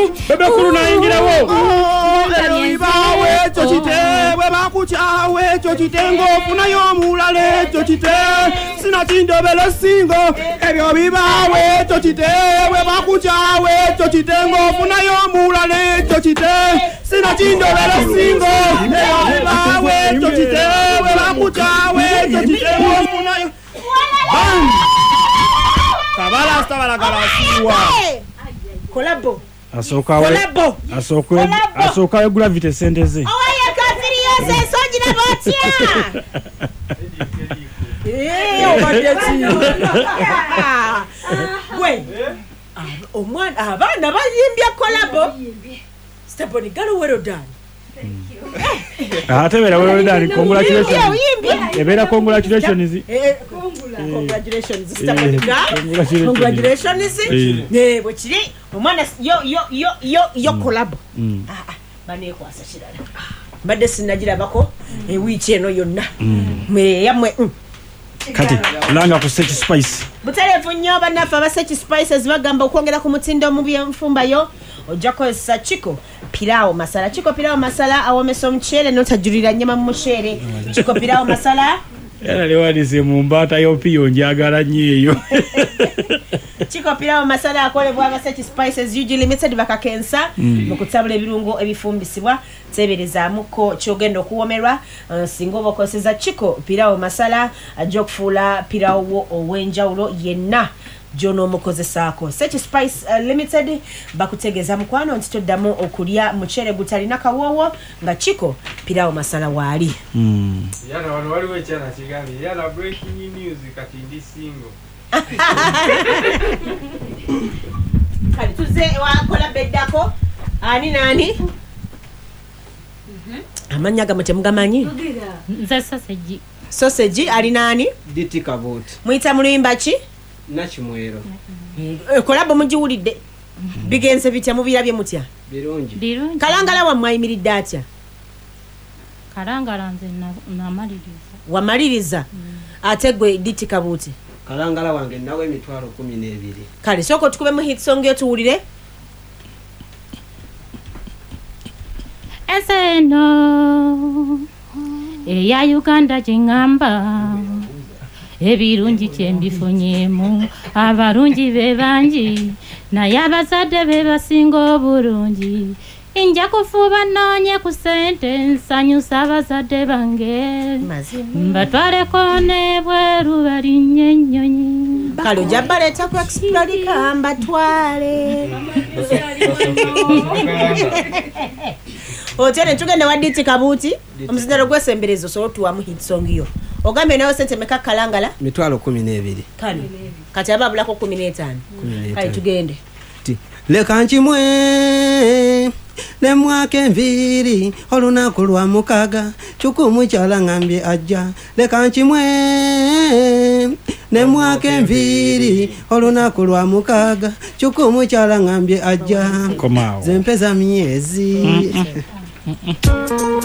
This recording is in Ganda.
bebe kuru na ingirawo bawe chochite we bakuchawe chochitengo funa yo mulale chochite sina tindobelo singo ebyo bibawe chochite we bakuchawe chochitengo funa yo mulale chochite sina tindobelo singo ebyo bibawe chochite we bakuchawe chochitengo funa yo kabala stabala kalasiwa kolabo asoka gravity sendeze oya kafiri yose sojina botia we omwana abana bayimbya kolabo Stephen Galo wero done. Atebera well done. Congratulations. Ebera congratulations. Congratulations. Congratulations. Ne bochiri omwana yo collab. Bane kwasa shirala. Bade sinagira bako ewichi eno yonna. Me yamwe kati langa ku Search Spice. Butalefu nnyo banafa ba Search Spices bagamba okwongera ku mutindo mu by'enfumba yo. Ojako sa Chiko Pilao masala. Chiko Pilao masala awomesa mchele notajulira nyama mu mushele. Chiko Pilao masala era lewalize mu mbata yo piyo njagala nyeyo. Chiko Pilao masala akolebwa ba Search Spices usually limited bakakensa mu kutabula ebirungo ebifumbisibwa teberezaamuko kyogendo kuwomerwa singo bokoseza Chiko Pilao masala ajokfula Pilao owenjawulo yenna Jono mukozesako. Search Spice Limited bakutegeza mukwano ntitoddamu okulya muchere gutalina kawowo nga Chiko Pilao masala wali. Yana wano waliwo ekyana kigambi yana breaking news kati ndi single. Kali tuze wakola beddako ani nani? Amanya gamate mugamanyi? Nze sausage. Sausage ali nani? Diti Kabuti. Muita muluyimba ki? Nachimwero. Kolabo mujiwulidde. Bigenze bitya mubirabye mutya? Birungi. Kalangala wa mwayimiridde atya? Kalangala nze namaliriza. Wamaliriza. Ate gwe Diti Kabuti. Kalangala wange nawe 12. Kale soko tukube mu hit song yo tuwulire. Eseno eya Uganda jingamba ebirungi kyembifunyemu abarungi bebanji naye abazadde be basinga obulungi inja kufuba noonye ku sente nsanyusa abazadde bange mbatwaleko ne bweru balinnye ennyonyi kale ojja baleeta ku explodika mbatwale Otene tugende wa Diti Kabuti omuzinaro gwesemberezo so tuwamu hit song yo ogambe nayo sente meka kalangala 12. kale kati ababulako 15 kale tugende leka nchimwe ne mwake mviri olunaku lwa mukaga chukumu kyala ngambye ajja leka nchimwe ne mwake mviri olunaku lwa mukaga chukumu kyala ngambye ajja komao zempeza miezi